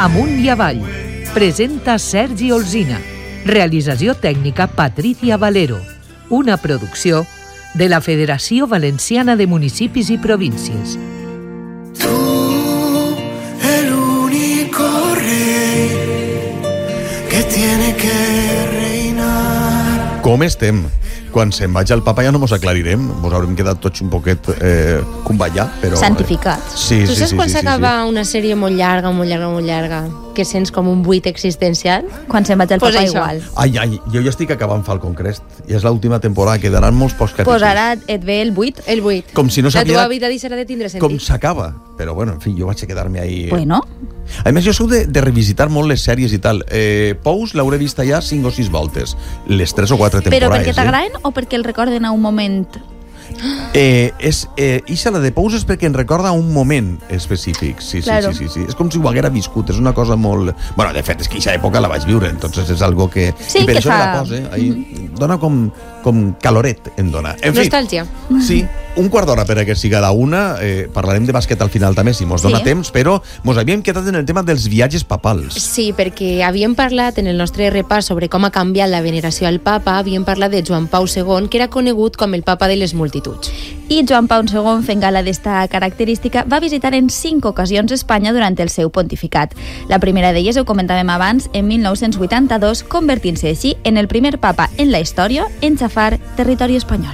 Amunt i avall. Presenta Sergi Olzina. Realització tècnica Patricia Valero. Una producció de la Federació Valenciana de Municipis i Províncies. Tú, el único rey que tiene que reinar. Com estem? Quan se'n vagi el papa ja no mos aclarirem. Mos haurem quedat tots un poquet com ballar, però... Santificats. Sí, tu saps quan s'acaba una sèrie molt llarga, que sents com un buit existencial? Quan se'n vaig el papa igual. Ai, jo ja estic acabant Falcon Crest. Ja és l'última temporada, quedaran molts pocs capítols. Pues ara et ve el buit. El buit. Com si no la sabia teva vida deixarà de tindre sentit. com s'acaba. Però bueno, en fi, jo vaig a quedar-me ahí... Bueno. A més, jo sóc de revisitar molt les sèries i tal. Pous l'hauré vista ja 5 o 6 voltes. Les 3 o 4 temporades. Però perquè t'agraden o perquè el recorden a un moment... Ixa, la de Pous és perquè en recorda un moment específic. Sí. És com si ho haguera viscut. És una cosa molt... Bueno, de fet, és que ixa època la vaig viure, entonces és algo que... Sí, i per que això fa... la posa, dona com caloret, en dona. En nostàlgia. Sí, un quart d'hora per a que siga la una. Parlarem de bàsquet al final també, si mos dona temps, però mos havíem quedat en el tema dels viatges papals. Sí, perquè havíem parlat en el nostre repàs sobre com ha canviat la veneració al papa, havíem parlat de Joan Pau II, que era conegut com el papa de les multituds. I Joan Pau II, fent gala d'esta característica, va visitar en 5 ocasions Espanya durant el seu pontificat. La primera d'elles, ho comentàvem abans, en 1982, convertint-se així en el primer papa en la història en xafar territori espanyol.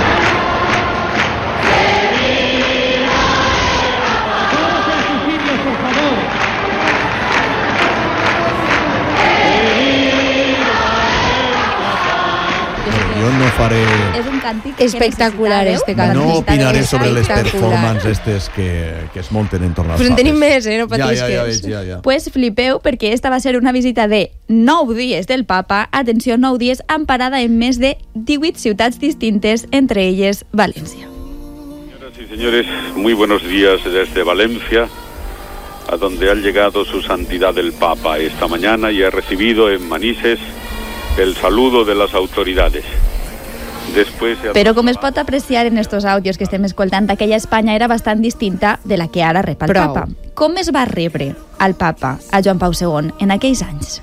Jo no faré... És un càntic espectacular, este càntic. No opinaré sobre les performances estes que es monten en torn als Pues en papes. tenim més, no patisques. Ja. Pues flipeu, perquè esta va ser una visita de 9 dies del papa, atenció, 9 dies, amb parada en més de 18 ciutats distintes, entre elles València. Señoras y señores, muy buenos días desde Valencia, a donde ha llegado su santidad el Papa esta mañana y ha recibido en Manises el saludo de las autoridades. Però com es pot apreciar en estos àudios que estem escoltant, aquella Espanya era bastant distinta de la que ara rep el papa. Com es va rebre al papa, a Joan Pau II, en aquells anys?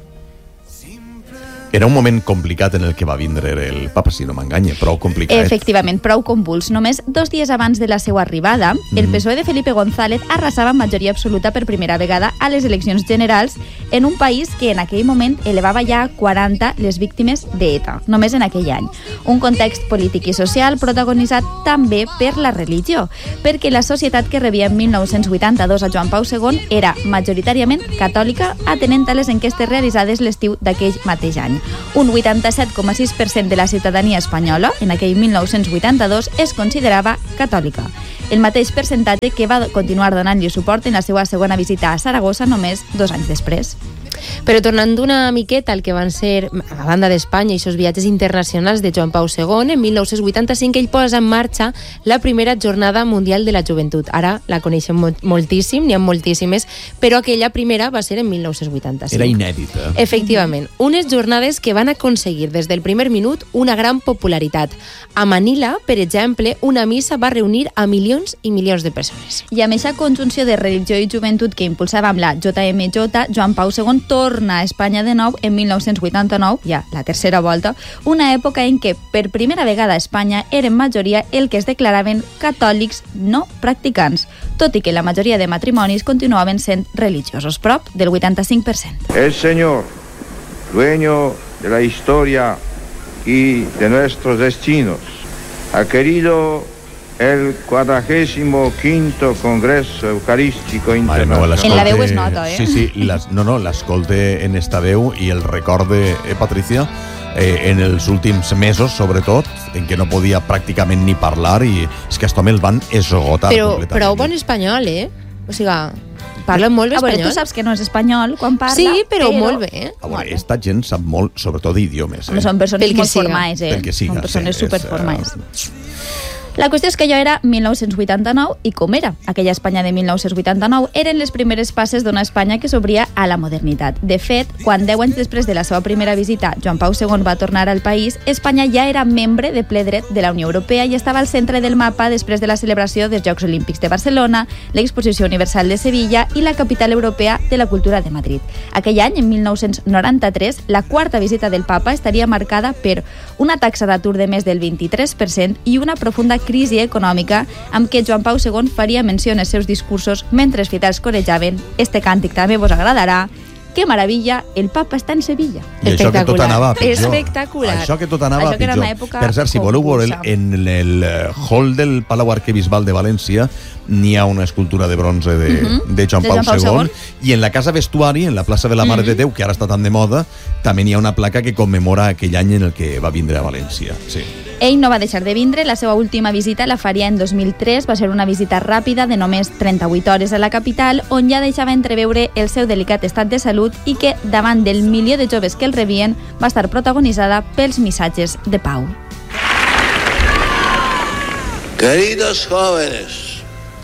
Era un moment complicat en el que va vindre el papa, si no m'enganye, prou complicat. Efectivament, prou convuls. Només 2 dies abans de la seva arribada, el PSOE de Felipe González arrasava amb majoria absoluta per primera vegada a les eleccions generals en un país que en aquell moment elevava ja a 40 les víctimes d'ETA, només en aquell any. Un context polític i social protagonitzat també per la religió, perquè la societat que rebia en 1982 a Joan Pau II era majoritàriament catòlica, atenent a les enquestes realitzades l'estiu d'aquell mateix any. Un 87,6% de la ciutadania espanyola, en aquell 1982, es considerava catòlica. El mateix percentatge que va continuar donant-li suport en la seva segona visita a Saragossa només 2 anys després. Però tornant una miqueta al que van ser, a banda d'Espanya i aquests viatges internacionals de Joan Pau II, en 1985 ell posa en marxa la primera Jornada Mundial de la Joventut. Ara la coneixem moltíssim, n'hi ha moltíssimes, però aquella primera va ser en 1985. Era inèdita. Efectivament, unes jornades que van aconseguir des del primer minut una gran popularitat. A Manila, per exemple, una missa va reunir a milions i milions de persones. I amb aquesta conjunció de religió i joventut que impulsava amb la JMJ, Joan Pau II torna a Espanya de nou en 1989, ja la tercera volta, una època en què per primera vegada a Espanya eren majoria el que es declaraven catòlics no practicants, tot i que la majoria de matrimonis continuaven sent religiosos, prop del 85%. El Señor, dueño de la historia y de nuestros destinos, ha querido el 45º Congreso Eucarístico Internacional. En la veu es nota, Sí, l'escolte en esta veu i el record de Patricia en els últims mesos, sobretot, en què no podia pràcticament ni parlar i és que aquest home el van esgotar completament. Però prou bon espanyol, O sigui, parla molt bé espanyol. Tu saps que no és espanyol quan parla. Sí, però molt bé. A veure, esta gent sap molt, sobretot d'idiomes. Són persones molt formades, Pel que siga. Són persones superformades. La qüestió és que allò era 1989 i com era aquella Espanya de 1989 eren les primeres passes d'una Espanya que s'obria a la modernitat. De fet, quan 10 anys després de la seva primera visita Joan Pau II va tornar al país, Espanya ja era membre de ple dret de la Unió Europea i estava al centre del mapa després de la celebració dels Jocs Olímpics de Barcelona, l'Exposició Universal de Sevilla i la capital europea de la cultura de Madrid. Aquell any, en 1993, la quarta visita del papa estaria marcada per una taxa d'atur de més del 23% i una profunda crisi econòmica amb què Joan Pau II faria menció en els seus discursos mentre els fidels corejaven este càntic també vos agradarà, que maravilla, el papa està en Sevilla. I això que tot anava a pitjor. Espectacular. Això que tot anava a pitjor. Per cert, si voleu veure, convulsa. en el hall del Palau Arquebisbal de València n'hi ha una escultura de bronze de Joan Pau II i en la casa vestuari, en la plaça de la Mare de Déu, que ara està tan de moda, també n'hi ha una placa que commemora aquell any en el que va vindre a València. Sí. Ell no va deixar de vindre, la seva última visita la faria en 2003, va ser una visita ràpida de només 38 hores a la capital, on ja deixava entreveure el seu delicat estat de salut i que, davant del milió de joves que el rebien, va estar protagonitzada pels missatges de pau. Queridos jóvenes,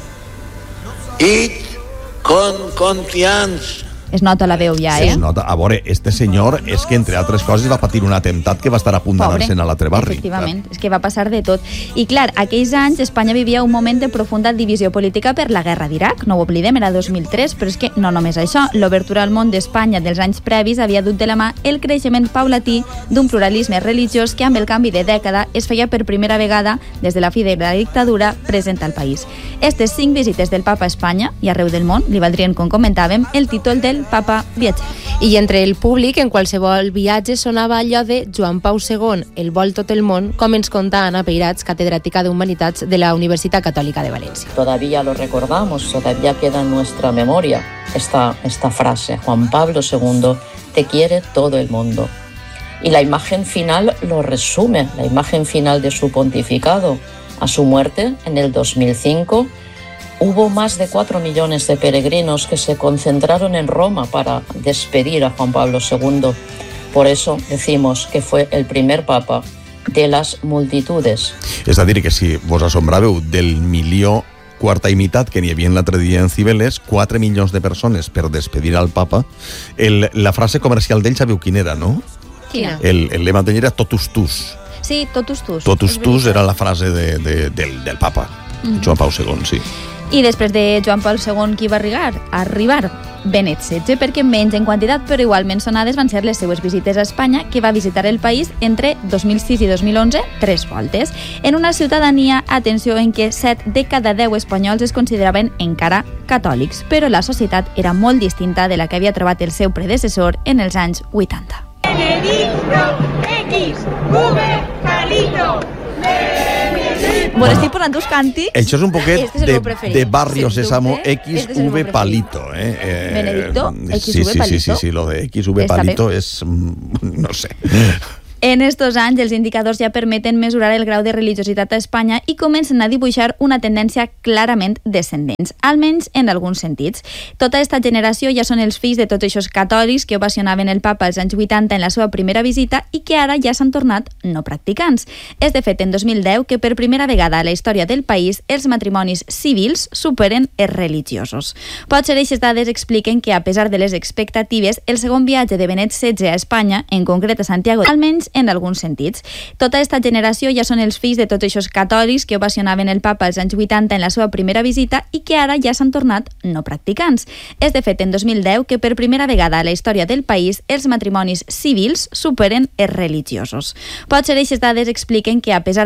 id con confianza. Es nota la veu ja, Sí, es nota. A veure, este senyor és que, entre altres coses, va patir un atemptat que va estar a punt d'anar-se'n a l'altre barri. Efectivament, és que va passar de tot. I clar, aquells anys Espanya vivia un moment de profunda divisió política per la guerra d'Iraq, no ho oblidem, era 2003, però és que no només això, l'obertura al món d'Espanya dels anys previs havia dut de la mà el creixement paulatí d'un pluralisme religiós que amb el canvi de dècada es feia per primera vegada des de la fi de la dictadura present al país. Estes 5 visites del papa a Espanya i arreu del món li valdrien, com comentàvem, el títol del papa viatger. I entre el públic, en qualsevol viatge, sonava allò de Joan Pau II, el vol tot el món, com ens conta Anna Peirats, catedràtica d'Humanitats de la Universitat Catòlica de València. Todavía lo recordamos, todavía queda en nuestra memoria esta frase, Juan Pablo II, te quiere todo el mundo. Y la imagen final lo resume, la imagen final de su pontificado. A su muerte, en el 2005, hubo más de 4 millones de peregrinos que se concentraron en Roma para despedir a Juan Pablo II. Por eso decimos que fue el primer papa de las multitudes. És a dir, que si vos assombràveu del milió quarta i meitat que n'hi havia l'altre dia en Cibeles, 4 milions de persones per despedir al papa, la frase comercial d'ell sabeu quina era, no? Quina? El lema d'ell era totus tus. Sí, totus tus. Totus tus era la frase del papa, Joan Pau II, sí. I després de Joan Pau II, qui va arribar? Benet XVI, perquè menys en quantitat però igualment sonades van ser les seues visites a Espanya, que va visitar el país entre 2006 i 2011 3 voltes, en una ciutadania, atenció, en què 7 de cada 10 espanyols es consideraven encara catòlics, però la societat era molt distinta de la que havia trobat el seu predecessor en els anys 80. Bueno, estic posant uns càntics. Això és un poquet Este és el meu preferit. de Barrio Sésamo Este és el XV meu Palito. Benedicto, XV Palito. Sí, lo de XV Està Palito bé. és... no sé. En estos anys, els indicadors ja permeten mesurar el grau de religiositat a Espanya i comencen a dibuixar una tendència clarament descendents, almenys en alguns sentits. Tota aquesta generació ja són els fills de tots aquests catòlics que ovacionaven el papa als anys 80 en la seva primera visita i que ara ja s'han tornat no practicants. És de fet en 2010 que per primera vegada a la història del país els matrimonis civils superen els religiosos. Potser aquestes dades expliquen que, a pesar de les expectatives, el segon viatge de Benet XVI a Espanya, en concret a Santiago, almenys en alguns sentits. Tota aquesta generació ja són els fills de tots aquests catòlics que ovacionaven el papa als anys 80 en la seva primera visita i que ara ja s'han tornat no practicants. És de fet en 2010 que per primera vegada a la història del país els matrimonis civils superen els religiosos. Potser aquestes dades expliquen que, a pesar